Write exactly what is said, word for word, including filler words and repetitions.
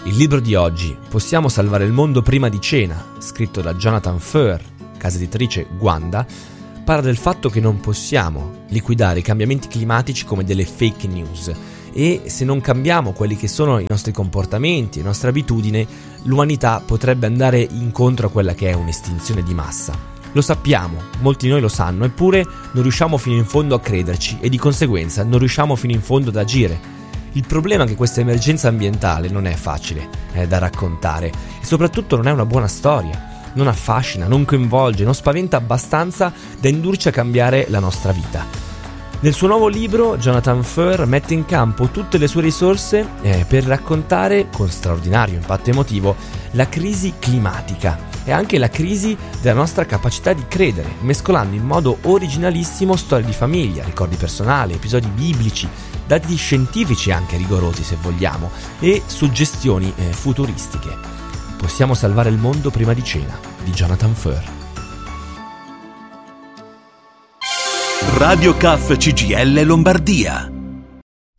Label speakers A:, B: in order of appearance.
A: Il libro di oggi, Possiamo salvare il mondo prima di cena, scritto da Jonathan Fer, casa editrice Guanda, parla del fatto che non possiamo liquidare i cambiamenti climatici come delle fake news e se non cambiamo quelli che sono i nostri comportamenti, le nostre abitudini, l'umanità potrebbe andare incontro a quella che è un'estinzione di massa. Lo sappiamo, molti di noi lo sanno, eppure non riusciamo fino in fondo a crederci e di conseguenza non riusciamo fino in fondo ad agire. Il problema è che questa emergenza ambientale non è facile è da raccontare e soprattutto non è una buona storia, non affascina, non coinvolge, non spaventa abbastanza da indurci a cambiare la nostra vita. Nel suo nuovo libro Jonathan Fer mette in campo tutte le sue risorse eh, per raccontare con straordinario impatto emotivo la crisi climatica e anche la crisi della nostra capacità di credere, mescolando in modo originalissimo storie di famiglia, ricordi personali, episodi biblici, dati scientifici anche rigorosi se vogliamo, e suggestioni eh, futuristiche. Possiamo salvare il mondo prima di cena, di Jonathan Fer.
B: Radio C A F C G I L Lombardia.